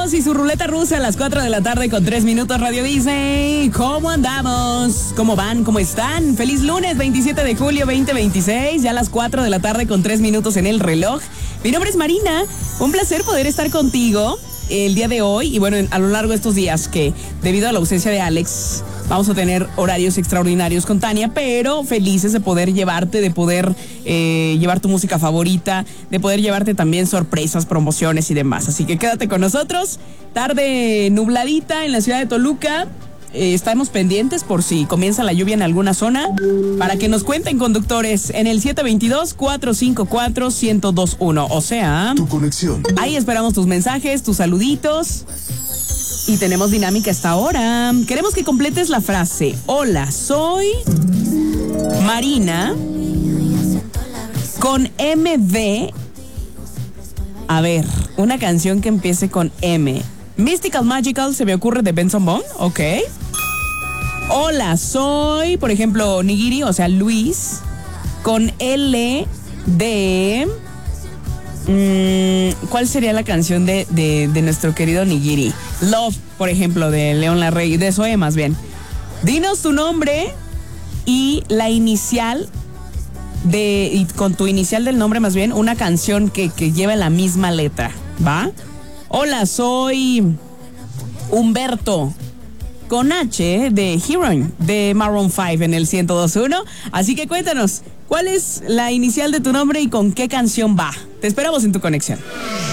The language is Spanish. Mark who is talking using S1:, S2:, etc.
S1: Regresamos y su ruleta rusa a las 4 de la tarde con 3 minutos, Radio Disney. ¿Cómo andamos? ¿Cómo van? ¿Cómo están? Feliz lunes 27 de julio 2026, ya a las 4 de la tarde con 3 minutos en el reloj. Mi nombre es Marina, un placer poder estar contigo el día de hoy y bueno, a lo largo de estos días que debido a la ausencia de Alex vamos a tener horarios extraordinarios con Tania, pero felices de poder llevarte, de poder llevar tu música favorita, de poder llevarte también sorpresas, promociones y demás. Así que quédate con nosotros. Tarde nubladita en la ciudad de Toluca. Estamos pendientes por si comienza la lluvia en alguna zona, para que nos cuenten, conductores, en el 722-454-1021. O sea,
S2: tu conexión.
S1: Ahí esperamos tus mensajes, tus saluditos. Y tenemos dinámica hasta ahora. Queremos que completes la frase: hola, soy Marina con MD. A ver, una canción que empiece con M. Mystical Magical se me ocurre de Benson Boone, ok. Hola, soy, por ejemplo, Nigiri, o sea, Luis, con L de... ¿cuál sería la canción de nuestro querido Nigiri? Love, por ejemplo, de León Larrey, de Zoe más bien. Dinos tu nombre y la inicial y con tu inicial del nombre más bien, una canción que lleve la misma letra, ¿va? Hola, soy Humberto, con H de Heroin de Maroon 5 en el 102.1. Así que cuéntanos, ¿cuál es la inicial de tu nombre y con qué canción va? Te esperamos en tu conexión.